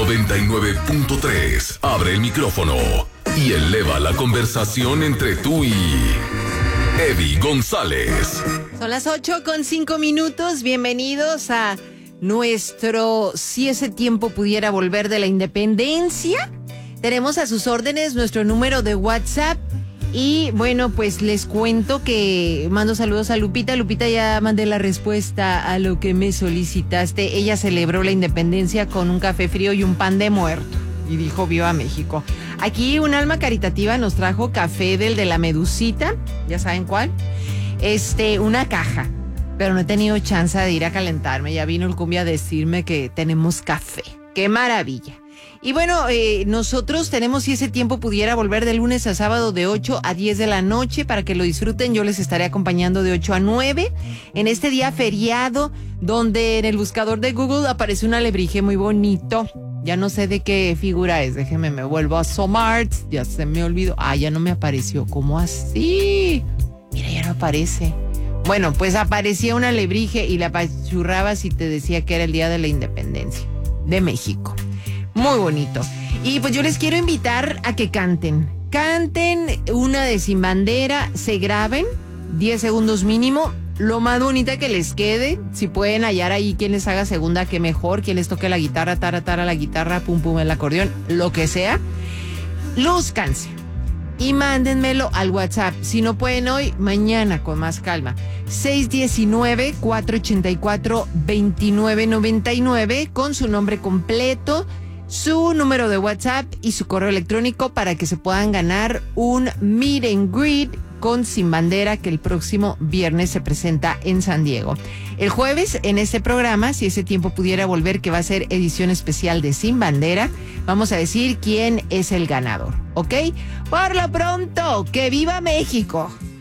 99.3. Abre el micrófono y eleva la conversación entre tú y Eddie González. Son las 8:05. Bienvenidos a nuestro Si ese tiempo pudiera volver de la independencia. Tenemos a sus órdenes nuestro número de WhatsApp. Y bueno, pues les cuento que mando saludos a Lupita. Lupita, ya mandé la respuesta a lo que me solicitaste. Ella celebró la independencia con un café frío y un pan de muerto. Y dijo viva México. Aquí un alma caritativa nos trajo café del de la Medusita. ¿Ya saben cuál? Una caja. Pero no he tenido chance de ir a calentarme. Ya vino el cumbia a decirme que tenemos café. ¡Qué maravilla! Y bueno, nosotros tenemos Si ese tiempo pudiera volver de lunes a sábado de 8 a 10 de la noche para que lo disfruten. Yo les estaré acompañando de 8 a 9 en este día feriado donde en el buscador de Google aparece un alebrije muy bonito. Ya no sé de qué figura es, déjenme, me vuelvo a asomar, ya se me olvidó. Ya no me apareció, ¿cómo así? Mira, ya no aparece. Bueno, pues aparecía un alebrije y la apachurrabas y te decía que era el día de la independencia de México. Muy bonito. Y pues yo les quiero invitar a que canten. Canten una de Sin Bandera, se graben, 10 segundos mínimo. Lo más bonita que les quede, si pueden hallar ahí quien les haga segunda, que mejor, quien les toque la guitarra, tara, la guitarra, pum, pum, el acordeón, lo que sea. Lúzcanse y mándenmelo al WhatsApp. Si no pueden hoy, mañana con más calma. 619-484-2999 con su nombre completo, su número de WhatsApp y su correo electrónico para que se puedan ganar un meet and greet con Sin Bandera que el próximo viernes se presenta en San Diego. El jueves en este programa, Si ese tiempo pudiera volver, que va a ser edición especial de Sin Bandera, vamos a decir quién es el ganador, ¿ok? Por lo pronto, ¡que viva México!